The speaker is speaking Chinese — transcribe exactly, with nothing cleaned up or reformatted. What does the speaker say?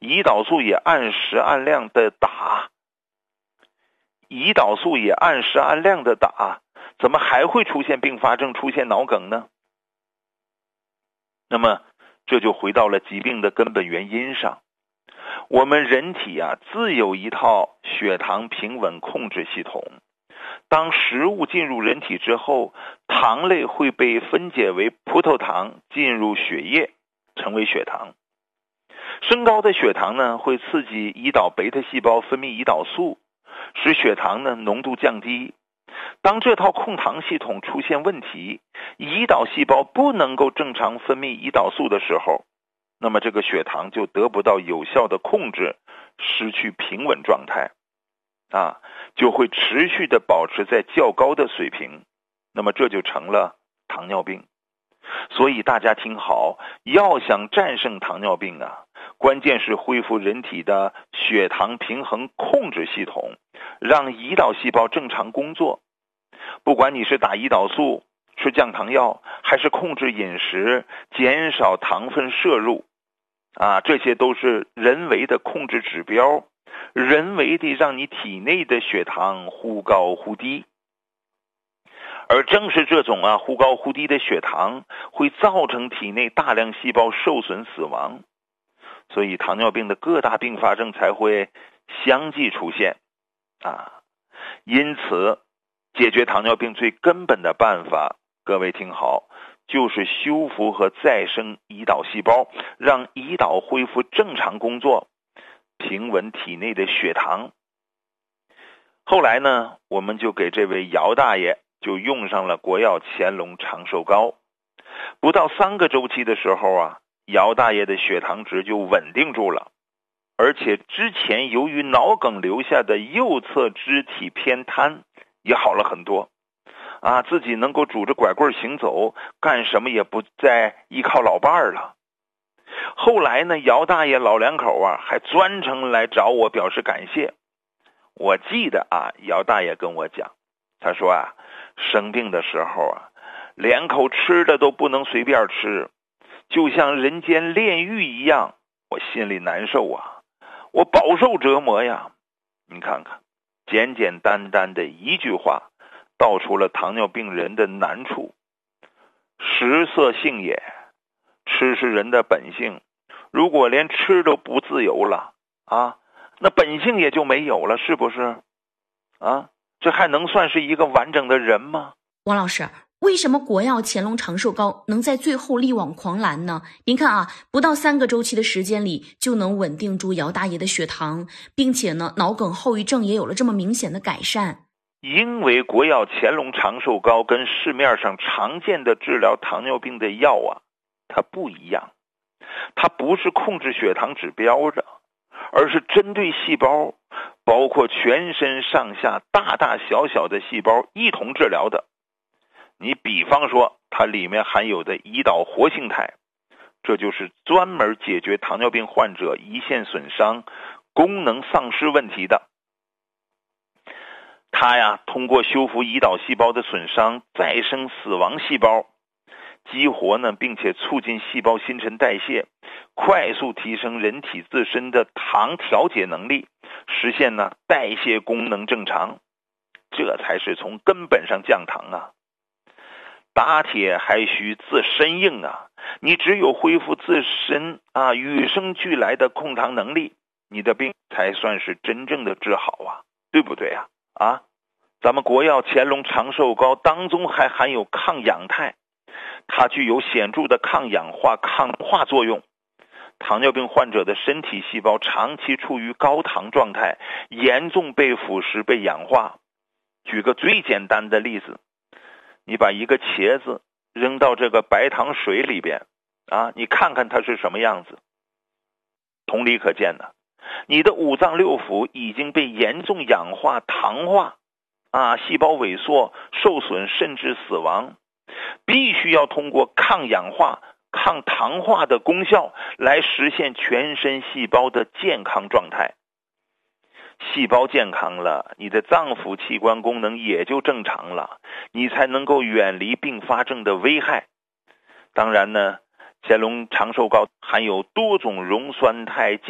胰岛素也按时按量的打，胰岛素也按时按量的打，怎么还会出现并发症，出现脑梗呢？那么这就回到了疾病的根本原因上。我们人体啊，自有一套血糖平稳控制系统。当食物进入人体之后，糖类会被分解为葡萄糖，进入血液，成为血糖。升高的血糖呢，会刺激胰岛贝塔细胞分泌胰岛素，使血糖呢浓度降低。当这套控糖系统出现问题，胰岛细胞不能够正常分泌胰岛素的时候，那么这个血糖就得不到有效的控制，失去平稳状态啊，就会持续的保持在较高的水平，那么这就成了糖尿病。所以大家听好，要想战胜糖尿病啊，关键是恢复人体的血糖平衡控制系统，让胰岛细胞正常工作。不管你是打胰岛素、吃降糖药，还是控制饮食、减少糖分摄入啊，这些都是人为的控制指标，人为的让你体内的血糖忽高忽低。而正是这种啊忽高忽低的血糖，会造成体内大量细胞受损死亡，所以糖尿病的各大并发症才会相继出现啊。因此解决糖尿病最根本的办法，各位听好，就是修复和再生胰岛细胞，让胰岛恢复正常工作，平稳体内的血糖。后来呢，我们就给这位姚大爷就用上了国药乾隆长寿膏。不到三个周期的时候啊，姚大爷的血糖值就稳定住了，而且之前由于脑梗留下的右侧肢体偏瘫也好了很多啊，自己能够拄着拐棍行走，干什么也不再依靠老伴儿了。后来呢，姚大爷老两口啊还专程来找我表示感谢。我记得啊，姚大爷跟我讲，他说啊，生病的时候啊，连口吃的都不能随便吃，就像人间炼狱一样，我心里难受啊，我饱受折磨呀。你看看，简简单单的一句话，道出了糖尿病人的难处。食色性也，吃是人的本性，如果连吃都不自由了啊，那本性也就没有了，是不是啊？这还能算是一个完整的人吗？ 王老师，为什么国药乾隆长寿膏能在最后力挽狂澜呢？您看啊，不到三个周期的时间里就能稳定住姚大爷的血糖，并且呢，脑梗后遗症也有了这么明显的改善。 因为国药乾隆长寿膏跟市面上常见的治疗糖尿病的药啊，它不一样，它不是控制血糖指标的，而是针对细胞，包括全身上下大大小小的细胞一同治疗的。你比方说它里面含有的胰岛活性肽，这就是专门解决糖尿病患者胰腺损伤、功能丧失问题的。它呀，通过修复胰岛细胞的损伤，再生死亡细胞，激活呢，并且促进细胞新陈代谢，快速提升人体自身的糖调节能力，实现呢代谢功能正常，这才是从根本上降糖啊。打铁还需自身硬啊，你只有恢复自身啊与生俱来的控糖能力，你的病才算是真正的治好啊，对不对啊？啊，咱们国药乾隆长寿膏当中还含有抗氧肽，它具有显著的抗氧化、抗化作用。糖尿病患者的身体细胞长期处于高糖状态，严重被腐蚀、被氧化。举个最简单的例子，你把一个茄子扔到这个白糖水里边啊，你看看它是什么样子。同理可见呢，你的五脏六腑已经被严重氧化、糖化啊，细胞萎缩、受损甚至死亡，必须要通过抗氧化、抗糖化的功效来实现全身细胞的健康状态。细胞健康了，你的脏腑器官功能也就正常了，你才能够远离并发症的危害。当然呢，乾隆长寿膏含有多种溶酸肽